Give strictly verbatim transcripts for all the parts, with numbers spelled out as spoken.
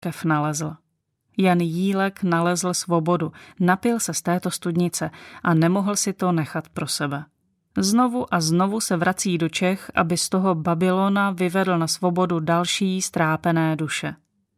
kev nalezl. Jan Jílek nalezl svobodu, napil se z této studnice a nemohl si to nechat pro sebe. Znovu a znovu se vrací do Čech, aby z toho Babylona vyvedl na svobodu další strápené duše.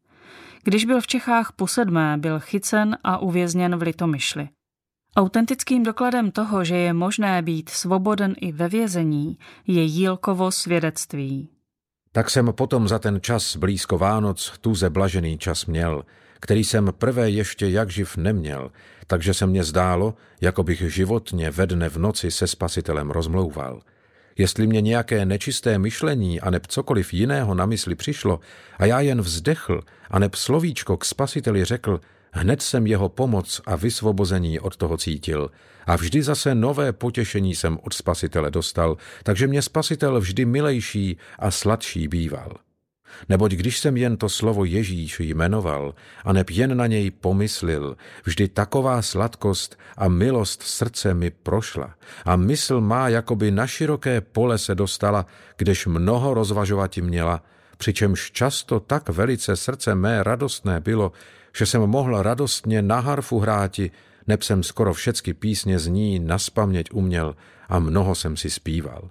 Když byl v Čechách posedmé, byl chycen a uvězněn v Litomyšli. Autentickým dokladem toho, že je možné být svoboden i ve vězení, je Jílkovo svědectví. Tak jsem potom za ten čas blízko Vánoc tuze blažený čas měl, který jsem prvé ještě jak živ neměl, takže se mně zdálo, jako bych životně ve dne v noci se Spasitelem rozmlouval. Jestli mě nějaké nečisté myšlení aneb cokoliv jiného na mysli přišlo a já jen vzdechl aneb slovíčko k Spasiteli řekl, hned jsem jeho pomoc a vysvobození od toho cítil a vždy zase nové potěšení jsem od Spasitele dostal, takže mě Spasitel vždy milejší a sladší býval. Neboť když jsem jen to slovo Ježíš jmenoval, aneb jen na něj pomyslil, vždy taková sladkost a milost srdce mi prošla a mysl má jakoby na široké pole se dostala, kdež mnoho rozvažovati měla, přičemž často tak velice srdce mé radostné bylo, že jsem mohl radostně na harfu hráti, neb jsem skoro všecky písně z ní naspaměť uměl a mnoho jsem si zpíval.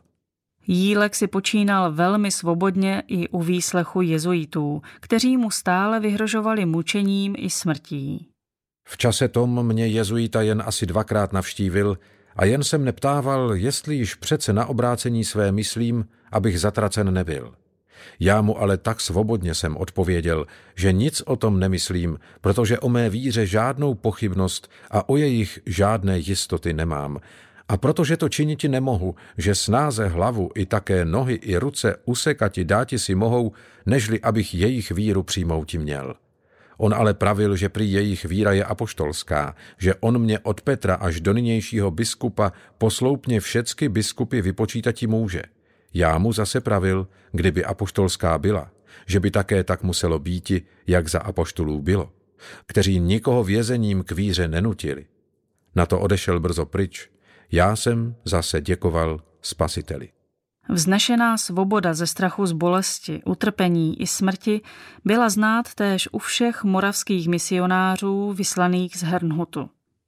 Jílek si počínal velmi svobodně i u výslechu jezuitů, kteří mu stále vyhrožovali mučením i smrtí. V čase tom mě jezuita jen asi dvakrát navštívil a jen jsem neptával, jestli již přece na obrácení své myslím, abych zatracen nebyl. Já mu ale tak svobodně jsem odpověděl, že nic o tom nemyslím, protože o mé víře žádnou pochybnost a o jejich žádné jistoty nemám. A protože to činiti nemohu, že snáze hlavu i také nohy i ruce usekati dáti si mohou, nežli abych jejich víru přijmouti měl. On ale pravil, že prý jejich víra je apoštolská, že on mě od Petra až do nynějšího biskupa posloupně všecky biskupy vypočítati může. Já mu zase pravil, kdyby apoštolská byla, že by také tak muselo býti, jak za apoštolů bylo, kteří nikoho vězením k víře nenutili. Na to odešel brzo pryč. Já jsem zase děkoval Spasiteli. Vznešená svoboda ze strachu z bolesti, utrpení i smrti byla znát též u všech moravských misionářů vyslaných z Herrnhutu.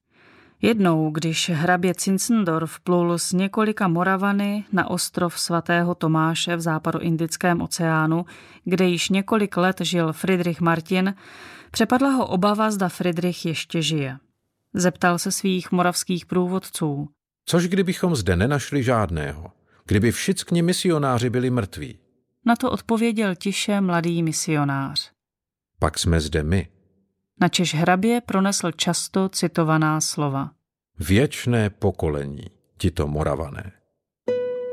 Jednou, když hrabě Zinzendorf plul s několika Moravany na ostrov svatého Tomáše v západoindickém oceánu, kde již několik let žil Fridrich Martin, přepadla ho obava, zda Fridrich ještě žije. Zeptal se svých moravských průvodců. Což kdybychom zde nenašli žádného? Kdyby všichni misionáři byli mrtví? Na to odpověděl tiše mladý misionář. Pak jsme zde my. Načež hrabě pronesl často citovaná slova. Věčné pokolení, tito Moravané.